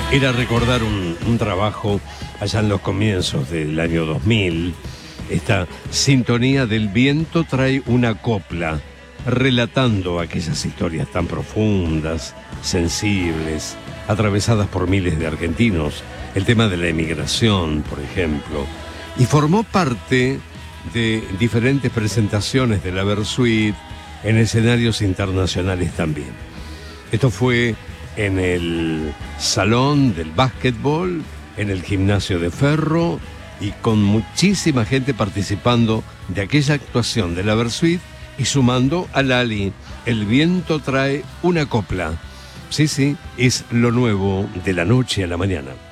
Era recordar un trabajo allá en los comienzos del año 2000. Esta sintonía del viento trae una copla, relatando aquellas historias tan profundas, sensibles, atravesadas por miles de argentinos. El tema de la emigración, por ejemplo. Y formó parte de diferentes presentaciones de la Versuit en escenarios internacionales también. Esto fue en el Salón del Básquetbol, en el Gimnasio de Ferro, y con muchísima gente participando de aquella actuación de la Versuit y sumando a Lali. El viento trae una copla. Sí, es lo nuevo de la noche a la mañana.